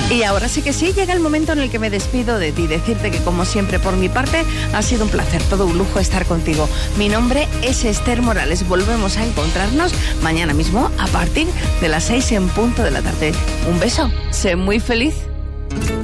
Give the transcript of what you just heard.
Y ahora sí que sí, llega el momento en el que me despido de ti, decirte que como siempre por mi parte ha sido un placer, todo un lujo estar contigo. Mi nombre es Esther Morales, volvemos a encontrarnos mañana mismo a partir de las 6 en punto de la tarde. Un beso, sé muy feliz.